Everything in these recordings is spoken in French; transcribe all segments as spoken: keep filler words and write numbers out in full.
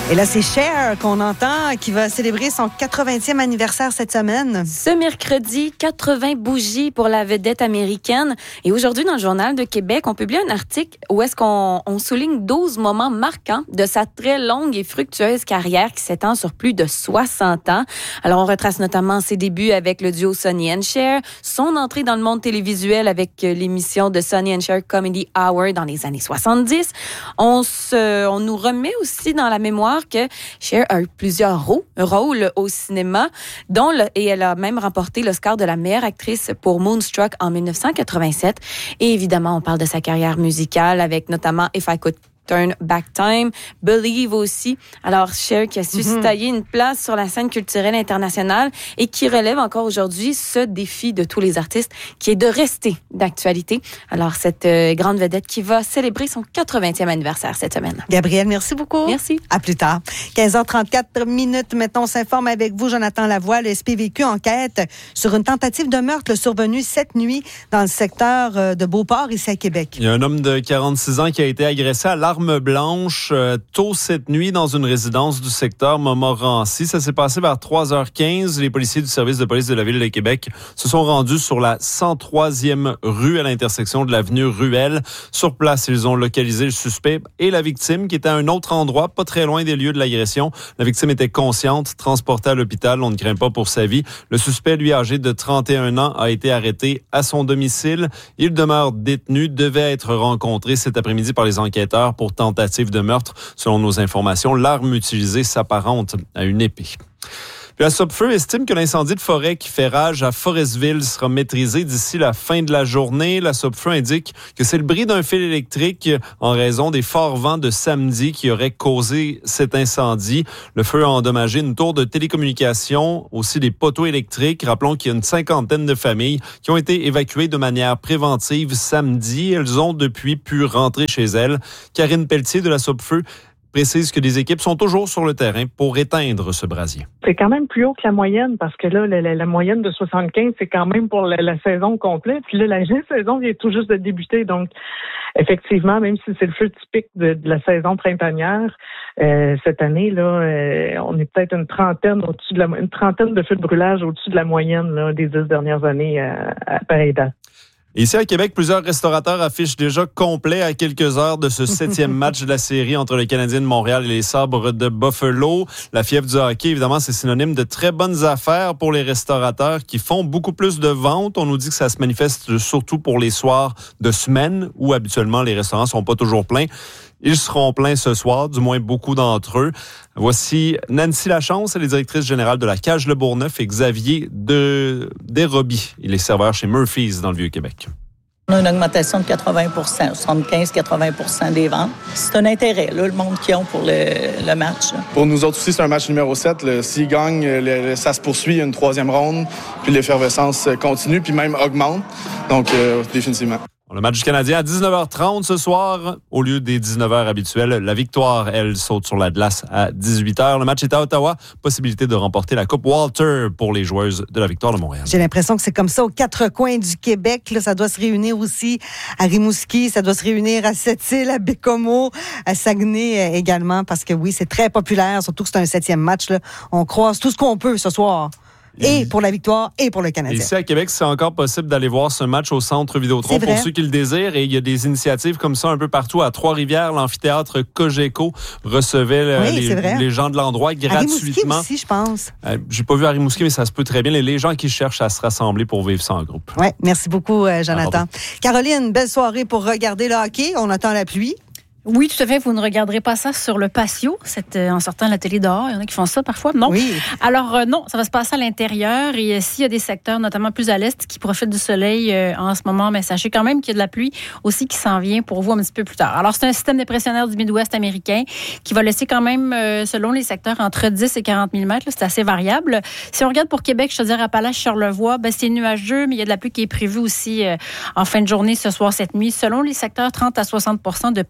Et là, c'est Cher qu'on entend, qui va célébrer son quatre-vingtième anniversaire cette semaine. Ce mercredi, quatre-vingts bougies pour la vedette américaine. Et aujourd'hui, dans le Journal de Québec, on publie un article où est-ce qu'on on souligne douze moments marquants de sa très longue et fructueuse carrière qui s'étend sur plus de soixante ans. Alors, on retrace notamment ses débuts avec le duo Sonny and Cher, son entrée dans le monde télévisuel avec l'émission de Sonny and Cher Comedy Hour dans les années soixante-dix. On, se, on nous remet aussi dans la mémoire que Cher a eu plusieurs rôles au cinéma, dont le, et elle a même remporté l'Oscar de la meilleure actrice pour Moonstruck en dix-neuf cent quatre-vingt-sept. Et évidemment, on parle de sa carrière musicale avec notamment If I Could Turn Back Time, Believe aussi. Alors, Cher qui a su mm-hmm. se tailler une place sur la scène culturelle internationale et qui relève encore aujourd'hui ce défi de tous les artistes qui est de rester d'actualité. Alors, cette euh, grande vedette qui va célébrer son quatre-vingtième anniversaire cette semaine. Gabrielle, merci beaucoup. Merci. À plus tard. quinze heures trente-quatre minutes. Maintenant, on s'informe avec vous, Jonathan Lavoie. Le S P V Q enquête sur une tentative de meurtre survenue cette nuit dans le secteur de Beauport, ici à Québec. Il y a un homme de quarante-six ans qui a été agressé à l'arme blanche euh, tôt cette nuit dans une résidence du secteur Montmorency. Ça s'est passé vers trois heures quinze. Les policiers du service de police de la Ville de Québec se sont rendus sur la cent troisième rue à l'intersection de l'avenue Ruelle. Sur place, ils ont localisé le suspect et la victime qui était à un autre endroit, pas très loin des lieux de l'agression. La victime était consciente, transportée à l'hôpital. On ne craint pas pour sa vie. Le suspect, lui âgé de trente et un ans, a été arrêté à son domicile. Il demeure détenu, devait être rencontré cet après-midi par les enquêteurs pour tentative de meurtre. Selon nos informations, l'arme utilisée s'apparente à une épée. Puis la Sopfeu estime que l'incendie de forêt qui fait rage à Forestville sera maîtrisé d'ici la fin de la journée. La Sopfeu indique que c'est le bris d'un fil électrique en raison des forts vents de samedi qui auraient causé cet incendie. Le feu a endommagé une tour de télécommunication, aussi des poteaux électriques. Rappelons qu'il y a une cinquantaine de familles qui ont été évacuées de manière préventive samedi. Elles ont depuis pu rentrer chez elles. Karine Pelletier de la Sopfeu précise que des équipes sont toujours sur le terrain pour éteindre ce brasier. C'est quand même plus haut que la moyenne parce que là, la, la, la moyenne de soixante-quinze, c'est quand même pour la, la saison complète. Puis là, la saison vient tout juste de débuter. Donc, effectivement, même si c'est le feu typique de, de la saison printanière, euh, cette année, là, euh, on est peut-être une trentaine au-dessus de la, une trentaine de feux de brûlage au-dessus de la moyenne là, des dix dernières années à, à pareille date. Ici à Québec, plusieurs restaurateurs affichent déjà complet à quelques heures de ce septième match de la série entre le Canadien de Montréal et les Sabres de Buffalo. La fièvre du hockey, évidemment, c'est synonyme de très bonnes affaires pour les restaurateurs qui font beaucoup plus de ventes. On nous dit que ça se manifeste surtout pour les soirs de semaine où habituellement les restaurants sont pas toujours pleins. Ils seront pleins ce soir, du moins beaucoup d'entre eux. Voici Nancy Lachance, elle est directrice générale de la Cage Le Bourgneuf, et Xavier de Desrobies. Il est serveur chez Murphy's dans le Vieux-Québec. On a une augmentation de quatre-vingts pour cent, soixante-quinze à quatre-vingts pour cent des ventes. C'est un intérêt, là, le monde qui ont pour le, le match. Pour nous autres aussi, c'est un match numéro sept. Le, s'ils gagnent, le, ça se poursuit, il y a une troisième ronde, puis l'effervescence continue, puis même augmente. Donc, euh, définitivement. Le match du Canadien à dix-neuf heures trente ce soir, au lieu des dix-neuf heures habituelles. La victoire, elle, saute sur la glace à dix-huit heures. Le match est à Ottawa. Possibilité de remporter la Coupe Walter pour les joueuses de la Victoire de Montréal. J'ai l'impression que c'est comme ça aux quatre coins du Québec. Là, ça doit se réunir aussi à Rimouski, ça doit se réunir à Sept-Îles, à Bécomo, à Saguenay également, parce que oui, c'est très populaire, surtout que c'est un septième match. Là. On croise tout ce qu'on peut ce soir. Et pour la victoire et pour le Canadien. Ici à Québec, c'est encore possible d'aller voir ce match au Centre Vidéotron pour ceux qui le désirent. Et il y a des initiatives comme ça un peu partout. À Trois-Rivières, l'amphithéâtre Cogeco recevait oui, les, les gens de l'endroit gratuitement. À Rimouski aussi, je pense. Euh, j'ai pas vu à Rimouski, mais ça se peut très bien. Les, les gens qui cherchent à se rassembler pour vivre ça en groupe. Oui, merci beaucoup, euh, Jonathan. Caroline, belle soirée pour regarder le hockey. On attend la pluie. Oui, tout à fait. Vous ne regarderez pas ça sur le patio, cette, euh, en sortant de la télé dehors. Il y en a qui font ça parfois. Non. Oui. Alors, euh, non, ça va se passer à l'intérieur. Et euh, s'il y a des secteurs, notamment plus à l'est, qui profitent du soleil euh, en ce moment, mais sachez quand même qu'il y a de la pluie aussi qui s'en vient pour vous un petit peu plus tard. Alors, c'est un système dépressionnaire du Midwest américain qui va laisser quand même, euh, selon les secteurs, entre dix et quarante millimètres. Là, c'est assez variable. Si on regarde pour Québec, je te dirais Appalaches, Charlevoix, ben, c'est nuageux, mais il y a de la pluie qui est prévue aussi euh, en fin de journée ce soir, cette nuit. Selon les secteurs, trente à soixante pour cent de probabilité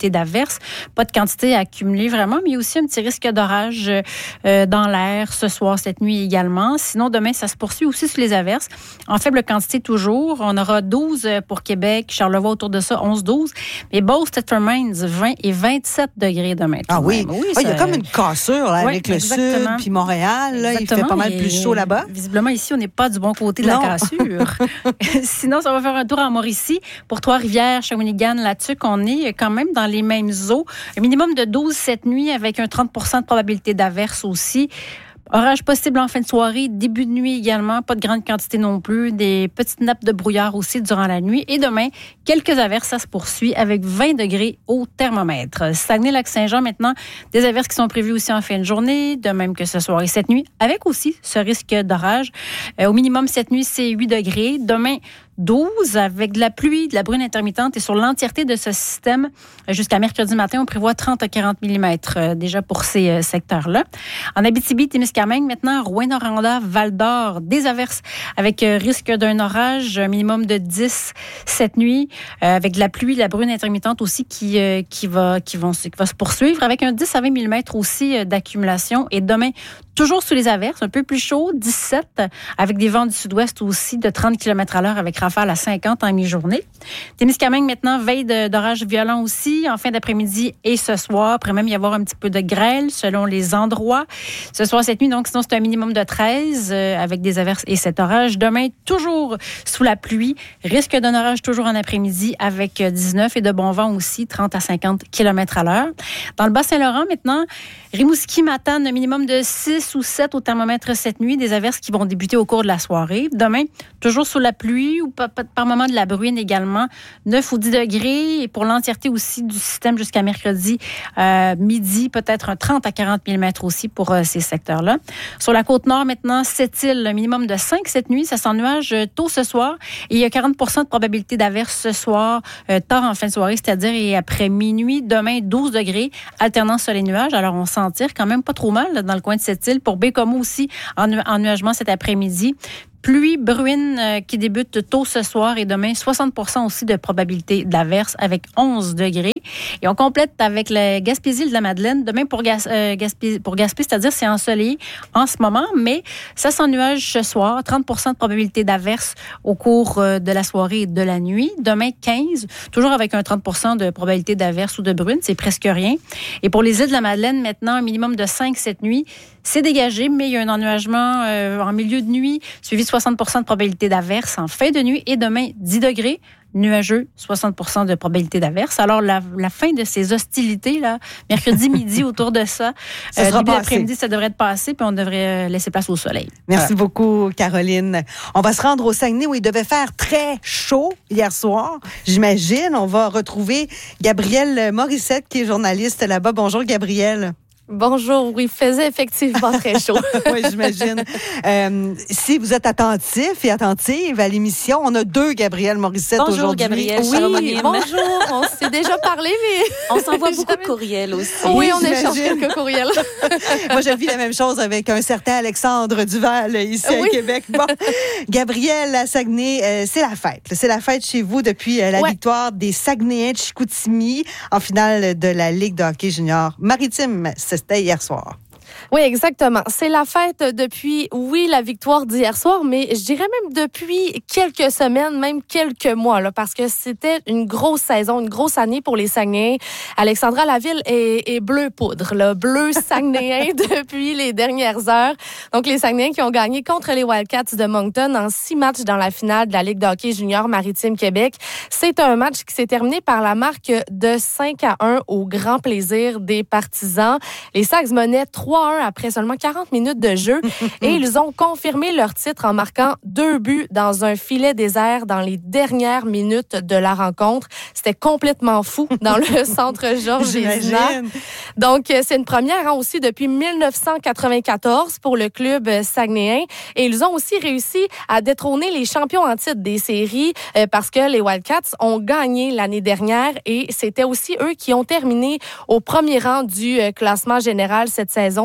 probabilité d'averse. Pas de quantité à accumuler vraiment, mais il y a aussi un petit risque d'orage euh, dans l'air ce soir, cette nuit également. Sinon, demain, ça se poursuit aussi sur les averses. En faible quantité toujours. On aura douze pour Québec, Charlevoix autour de ça, onze douze. Mais Beauce-Tetford Mines, vingt et vingt-sept degrés demain. Ah oui, oui ah, il y a ça... comme une cassure là, oui, avec le exactement. sud puis Montréal. Là, il fait pas mal plus chaud là-bas. Visiblement, ici, on n'est pas du bon côté de non. la cassure. Sinon, ça va faire un tour en Mauricie. Pour Trois-Rivières, Shawinigan, là-dessus, on est quand même dans les mêmes eaux. Un minimum de douze cette nuit avec un trente pour cent de probabilité d'averse aussi. Orage possible en fin de soirée, début de nuit également, pas de grande quantité non plus, des petites nappes de brouillard aussi durant la nuit. Et demain, quelques averses, ça se poursuit avec vingt degrés au thermomètre. Saguenay-Lac-Saint-Jean maintenant, des averses qui sont prévues aussi en fin de journée, de même que ce soir et cette nuit, avec aussi ce risque d'orage. Euh, au minimum, cette nuit, c'est huit degrés. Demain, douze, avec de la pluie, de la bruine intermittente et sur l'entièreté de ce système, jusqu'à mercredi matin, on prévoit trente à quarante millimètres euh, déjà pour ces euh, secteurs-là. En Abitibi-Témiscamingue, maintenant, Rouyn-Noranda, Val-d'Or, des averses avec euh, risque d'un orage, un minimum de dix cette nuit, euh, avec de la pluie, de la bruine intermittente aussi qui, euh, qui, va, qui, vont, qui va se poursuivre, avec un dix à vingt millimètres aussi euh, d'accumulation. Et demain, toujours sous les averses, un peu plus chaud, dix-sept, avec des vents du sud-ouest aussi de trente kilomètres à l'heure avec rafale à cinquante en mi-journée. Témiscamingue maintenant, veille de, d'orage violent aussi, en fin d'après-midi et ce soir. Pourrait même y avoir un petit peu de grêle selon les endroits. Ce soir, cette nuit, donc, sinon, c'est un minimum de treize euh, avec des averses et cet orage. Demain, toujours sous la pluie. Risque d'un orage toujours en après-midi avec dix-neuf et de bon vent aussi, trente à cinquante kilomètres à l'heure. Dans le Bas-Saint-Laurent, maintenant, Rimouski-Matane, un minimum de six ou sept au thermomètre cette nuit. Des averses qui vont débuter au cours de la soirée. Demain, toujours sous la pluie ou par, par moment de la bruine également. neuf ou dix degrés. Et pour l'entièreté aussi du système jusqu'à mercredi euh, midi, peut-être un trente à quarante millimètres aussi pour euh, ces secteurs-là. Sur la côte nord, maintenant, Sept-Îles, un minimum de cinq cette nuit. Ça s'ennuage tôt ce soir. Et il y a quarante pour cent de probabilité d'averse ce soir, euh, tard en fin de soirée, c'est-à-dire et après minuit. Demain, douze degrés, alternant soleil-nuage. Alors, on s'en tire quand même pas trop mal là, dans le coin de Sept-Îles. Pour Bécomo aussi, en, en nuagement cet après-midi. Pluie, bruine euh, qui débute tôt ce soir et demain, soixante pour cent aussi de probabilité d'averse avec onze degrés. Et on complète avec la Gaspésie de la Madeleine. Demain pour, Gas, euh, Gaspé, pour Gaspé, c'est-à-dire c'est ensoleillé en ce moment, mais ça s'ennuage ce soir. trente pour cent de probabilité d'averse au cours euh, de la soirée et de la nuit. Demain, quinze, toujours avec un trente pour cent de probabilité d'averse ou de bruine. C'est presque rien. Et pour les îles de la Madeleine, maintenant, un minimum de cinq cette nuit. C'est dégagé, mais il y a un ennuagement euh, en milieu de nuit, suivi de soixante pour cent de probabilité d'averse en fin de nuit. Et demain, dix degrés, nuageux, soixante pour cent de probabilité d'averse. Alors, la, la fin de ces hostilités, là, mercredi midi, autour de ça, ça euh, sera début passé. d'après-midi, ça devrait être passé, puis on devrait euh, laisser place au soleil. Merci voilà. beaucoup, Caroline. On va se rendre au Saguenay où il devait faire très chaud hier soir. J'imagine, on va retrouver Gabrielle Morissette, qui est journaliste là-bas. Bonjour, Gabrielle. Bonjour, oui, il faisait effectivement très chaud. Oui, j'imagine. Euh, si vous êtes attentif et attentive à l'émission, on a deux Gabrielle Morissette bonjour, aujourd'hui. Gabrielle. Oui, bonjour. On s'est déjà parlé, mais... On s'envoie beaucoup de courriels aussi. Oui, on j'imagine. échange quelques courriels. Moi, je vis la même chose avec un certain Alexandre Duval ici oui. à Québec. Bon, Gabrielle, à Saguenay, euh, c'est la fête. C'est la fête chez vous depuis euh, la ouais. victoire des Saguenayens de Chicoutimi en finale de la Ligue de hockey junior maritime. C'était hier soir. Oui, exactement. C'est la fête depuis, oui, la victoire d'hier soir, mais je dirais même depuis quelques semaines, même quelques mois, là, parce que c'était une grosse saison, une grosse année pour les Saguenayens. Alexandra Laville est, est bleu poudre, là, bleu Saguenayen depuis les dernières heures. Donc, les Saguenayens qui ont gagné contre les Wildcats de Moncton en six matchs dans la finale de la Ligue de hockey junior maritime Québec. C'est un match qui s'est terminé par la marque de cinq à un au grand plaisir des partisans. Les Sags menaient trois à un après seulement quarante minutes de jeu et ils ont confirmé leur titre en marquant deux buts dans un filet désert dans les dernières minutes de la rencontre. C'était complètement fou dans le centre Georges Vézina. Donc, c'est une première hein, aussi depuis dix-neuf cent quatre-vingt-quatorze pour le club saguenayen et ils ont aussi réussi à détrôner les champions en titre des séries euh, parce que les Wildcats ont gagné l'année dernière et c'était aussi eux qui ont terminé au premier rang du euh, classement général cette saison.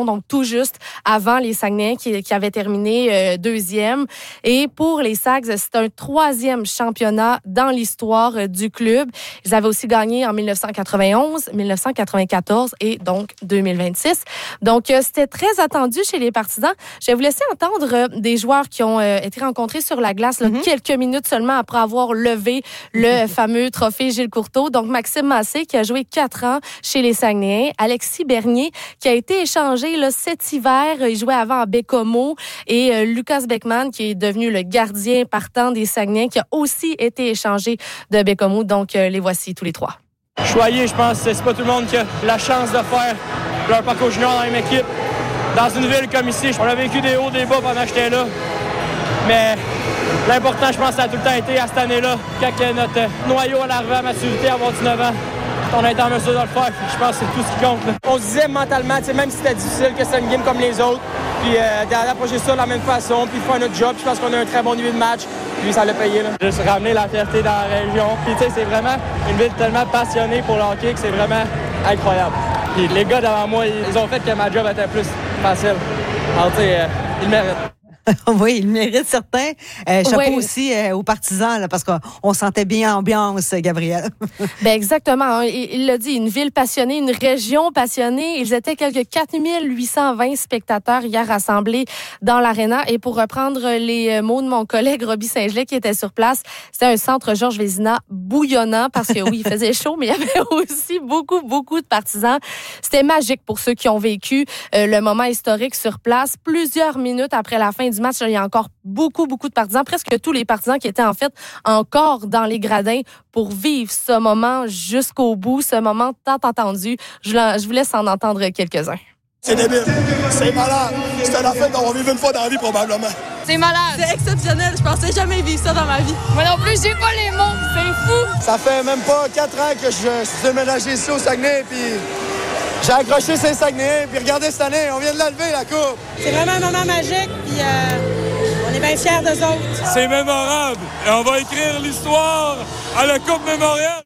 donc tout juste avant les Saguenayens qui, qui avaient terminé euh, deuxième. Et pour les Sags, c'est un troisième championnat dans l'histoire euh, du club. Ils avaient aussi gagné en dix-neuf cent quatre-vingt-onze, dix-neuf cent quatre-vingt-quatorze et donc deux mille vingt-six. Donc, euh, c'était très attendu chez les partisans. Je vais vous laisser entendre euh, des joueurs qui ont euh, été rencontrés sur la glace là, mm-hmm. quelques minutes seulement après avoir levé le fameux trophée Gilles Courteau. Donc, Maxime Massé qui a joué quatre ans chez les Saguenayens. Alexis Bernier qui a été échangé là, cet hiver. Il jouait avant à Bécomo. Et euh, Lucas Beckman qui est devenu le gardien partant des Saguenayens qui a aussi été échangé de Bécomo. Donc, euh, les voici tous les trois. Choyé, je pense que c'est pas tout le monde qui a la chance de faire leur parcours junior dans la même équipe. Dans une ville comme ici, on a vécu des hauts, des bas pendant que j'étais là. Mais l'important, je pense, ça a tout le temps été à cette année-là, quand notre noyau est arrivé à maturité, à avoir dix-neuf ans. On a été en mesure de le faire. Je pense que c'est tout ce qui compte. Là. On se disait mentalement, même si c'était difficile, que c'était une game comme les autres, puis euh, d'approcher ça de la même façon, puis de faire notre job. Je pense qu'on a un très bon niveau de match, puis ça l'a payé. Là. Juste ramener la fierté dans la région. Puis tu sais, c'est vraiment une ville tellement passionnée pour le hockey que c'est vraiment incroyable. Puis les gars devant moi, ils ont fait que ma job était plus facile. Alors tu sais, euh, ils méritent. Oui, il mérite certains. Euh, chapeau oui. aussi euh, aux partisans, là, parce qu'on sentait bien l'ambiance, Gabrielle. Ben exactement. Hein. Il, il l'a dit, une ville passionnée, une région passionnée. Ils étaient quelques quatre mille huit cent vingt spectateurs hier rassemblés dans l'aréna. Et pour reprendre les mots de mon collègue Roby Saint-Gelais qui était sur place, c'était un centre Georges Vézina bouillonnant parce que oui, il faisait chaud, mais il y avait aussi beaucoup, beaucoup de partisans. C'était magique pour ceux qui ont vécu euh, le moment historique sur place. Plusieurs minutes après la fin du match, là, il y a encore beaucoup, beaucoup de partisans, presque tous les partisans qui étaient en fait encore dans les gradins pour vivre ce moment jusqu'au bout, ce moment tant attendu. Je, je vous laisse en entendre quelques-uns. C'est débile, c'est malade. C'était la fête qu'on va vivre une fois dans la vie probablement. C'est malade. C'est exceptionnel. Je pensais jamais vivre ça dans ma vie. Moi non plus, j'ai pas les mots. C'est fou. Ça fait même pas quatre ans que je suis déménagé ici au Saguenay, puis j'ai accroché ces Saguenayens, puis regardez cette année, on vient de la lever, la coupe. C'est vraiment un moment magique, puis euh, on est bien fiers d'eux autres. C'est mémorable, et on va écrire l'histoire à la Coupe mémoriale.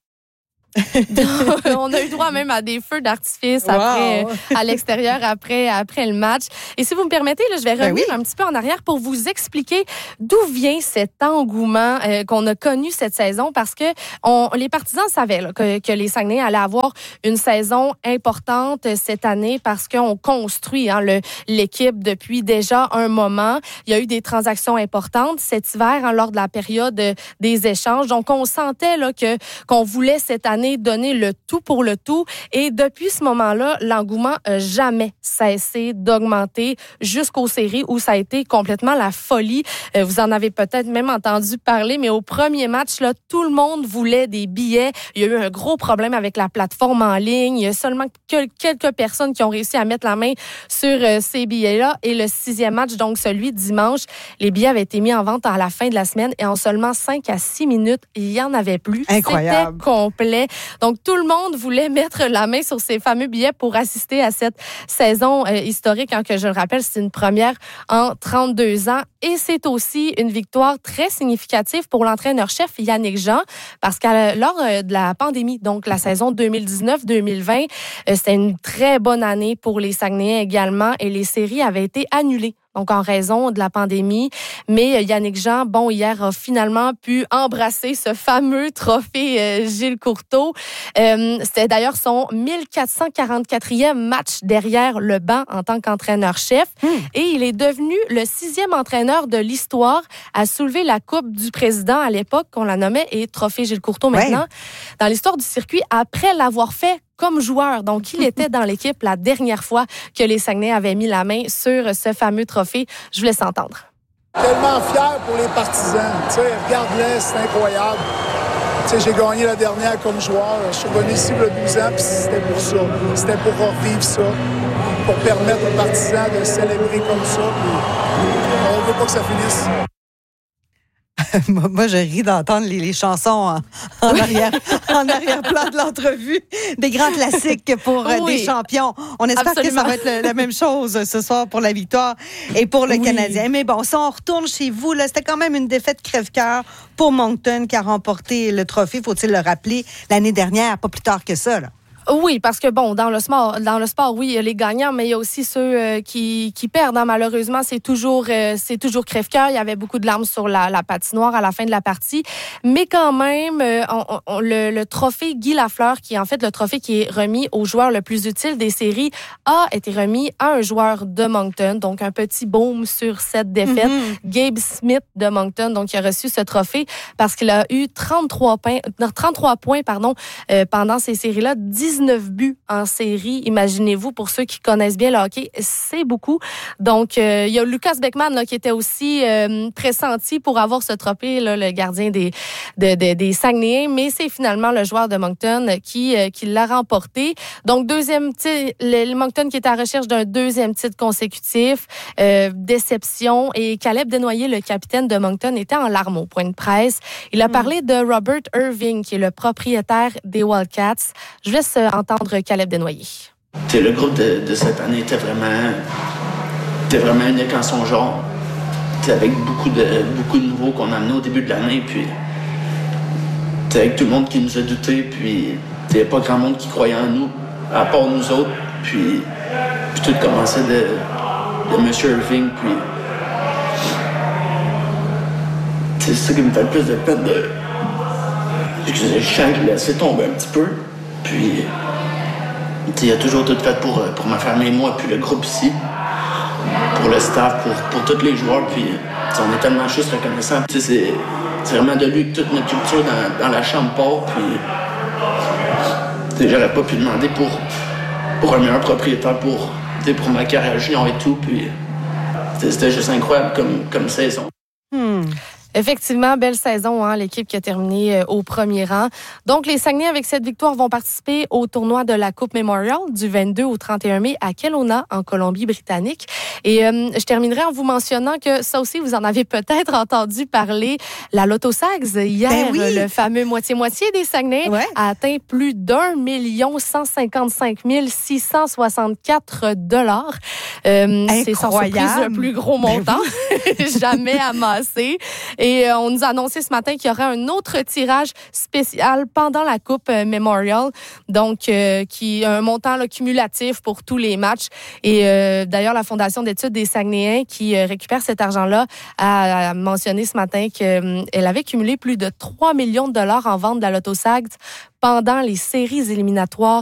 On a eu droit même à des feux d'artifice après, wow. à l'extérieur après, après le match. Et si vous me permettez, là, je vais revenir ben oui. un petit peu en arrière pour vous expliquer d'où vient cet engouement euh, qu'on a connu cette saison parce que on, les partisans savaient là, que, que les Saguenayens allaient avoir une saison importante cette année parce qu'on construit hein, le, l'équipe depuis déjà un moment. Il y a eu des transactions importantes cet hiver hein, lors de la période des échanges. Donc, on sentait là, que, qu'on voulait cette année donner le tout pour le tout. Et depuis ce moment-là, l'engouement n'a jamais cessé d'augmenter jusqu'aux séries où ça a été complètement la folie. Euh, vous en avez peut-être même entendu parler, mais au premier match, là, tout le monde voulait des billets. Il y a eu un gros problème avec la plateforme en ligne. Il y a seulement que quelques personnes qui ont réussi à mettre la main sur euh, ces billets-là. Et le sixième match, donc celui dimanche, les billets avaient été mis en vente à la fin de la semaine et en seulement cinq à six minutes, il n'y en avait plus. Incroyable. C'était complet. Donc, tout le monde voulait mettre la main sur ces fameux billets pour assister à cette saison euh, historique, hein, que je le rappelle, c'est une première en trente-deux ans. Et c'est aussi une victoire très significative pour l'entraîneur-chef Yannick Jean, parce que lors euh, de la pandémie, donc la saison deux mille dix-neuf deux mille vingt, euh, c'était une très bonne année pour les Saguenayens également, et les séries avaient été annulées. Donc, en raison de la pandémie. Mais Yannick Jean, bon, hier, a finalement pu embrasser ce fameux trophée euh, Gilles Courteau. Euh, c'était d'ailleurs son mille quatre cent quarante-quatrième match derrière le banc en tant qu'entraîneur-chef. Mmh. Et il est devenu le sixième entraîneur de l'histoire à soulever la Coupe du Président à l'époque, qu'on la nommait, et trophée Gilles Courteau maintenant, ouais. dans l'histoire du circuit, après l'avoir fait comme joueur. Donc, il était dans l'équipe la dernière fois que les Saguenayens avaient mis la main sur ce fameux trophée. Je vous laisse entendre. Tellement fier pour les partisans. Tu sais, regarde-les, c'est incroyable. Tu sais, j'ai gagné la dernière comme joueur. Je suis revenu ici il y a douze ans, puis c'était pour ça. C'était pour revivre ça, pour permettre aux partisans de célébrer comme ça. Puis on ne veut pas que ça finisse. Moi, je ris d'entendre les, les chansons en, en, arrière, en arrière-plan de l'entrevue. Des grands classiques pour oui, des champions. On espère absolument. que ça va être le, la même chose ce soir pour la victoire et pour le oui. Canadien. Mais bon, si on retourne chez vous, là, c'était quand même une défaite crève-cœur pour Moncton qui a remporté le trophée, faut-il le rappeler, l'année dernière, pas plus tard que ça, là. Oui, parce que bon, dans le sport, dans le sport, oui, il y a les gagnants, mais il y a aussi ceux euh, qui, qui perdent. Hein. Malheureusement, c'est toujours, euh, c'est toujours crève-cœur. Il y avait beaucoup de larmes sur la, la patinoire à la fin de la partie, mais quand même, euh, on, on, le, le trophée Guy Lafleur, qui est en fait le trophée qui est remis au joueur le plus utile des séries, a été remis à un joueur de Moncton. Donc un petit baume sur cette défaite, mm-hmm. Gabe Smith de Moncton. Donc il a reçu ce trophée parce qu'il a eu trente-trois points, trente-trois points, pardon, euh, pendant ces séries-là. dix-neuf buts en série, imaginez-vous, pour ceux qui connaissent bien le hockey, c'est beaucoup. Donc, euh, il y a Lucas Beckman là, qui était aussi euh, pressenti pour avoir ce trophée, là, le gardien des, de, de, des Saguenayens, mais c'est finalement le joueur de Moncton qui, euh, qui l'a remporté. Donc, deuxième titre, le, le Moncton qui est à la recherche d'un deuxième titre consécutif, euh, déception, et Caleb Desnoyers, le capitaine de Moncton, était en larmes au point de presse. Il a mmh. parlé de Robert Irving, qui est le propriétaire des Wildcats. Je laisse entendre Caleb Desnoyers. T'sais, le groupe de, de cette année était vraiment, était vraiment unique en son genre. T'sais, avec beaucoup de, beaucoup de nouveaux qu'on a amenés au début de l'année. Puis, avec tout le monde qui nous a doutés. Puis, il n'y avait pas grand monde qui croyait en nous, à part nous autres. Puis, puis tout commençait de, de M. Irving. Puis, c'est ça qui me fait le plus de peine. De... Excusez, je sens que je l'ai laissé tomber un petit peu. Puis, il a toujours tout fait pour, pour ma famille et moi, puis le groupe ici, pour le staff, pour, pour tous les joueurs. Puis, on est tellement juste reconnaissants. C'est, c'est vraiment de lui que toute notre culture dans, dans la chambre part. Puis, j'aurais pas pu demander pour, pour un meilleur propriétaire pour, pour ma carrière junior et tout. Puis, c'était juste incroyable comme, comme saison. Hmm. Effectivement, belle saison, hein, l'équipe qui a terminé euh, au premier rang. Donc, les Saguenay, avec cette victoire, vont participer au tournoi de la Coupe Memorial du vingt-deux au trente et un mai à Kelowna, en Colombie-Britannique. Et euh, je terminerai en vous mentionnant que ça aussi, vous en avez peut-être entendu parler. La Lotto Sags, hier, ben oui. le fameux moitié-moitié des Saguenay ouais. a atteint plus d'un million cent cinquante-cinq mille six cent soixante-quatre dollars. Euh, c'est sans surprise le plus gros montant ben oui. jamais amassé. Et euh, on nous a annoncé ce matin qu'il y aurait un autre tirage spécial pendant la Coupe euh, Memorial, donc euh, qui a un montant là, cumulatif pour tous les matchs. Et euh, d'ailleurs, la Fondation d'études des Saguenayens qui euh, récupère cet argent-là a, a mentionné ce matin qu'elle euh, avait cumulé plus de trois millions de dollars en vente de la Lotto Sags pendant les séries éliminatoires